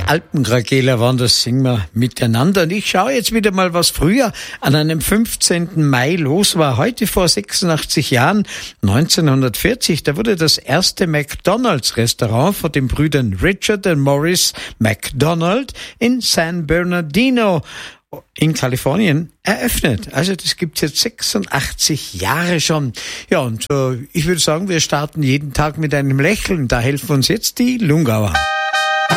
Alpenkrakeler waren, das singen wir miteinander. Und ich schaue jetzt wieder mal, was früher an einem 15. Mai los war. Heute vor 86 Jahren, 1940, da wurde das erste McDonald's-Restaurant von den Brüdern Richard und Maurice McDonald in San Bernardino in Kalifornien eröffnet. Also das gibt's jetzt 86 Jahre schon. Ja, und ich würde sagen, wir starten jeden Tag mit einem Lächeln. Da helfen uns jetzt die Lungauer.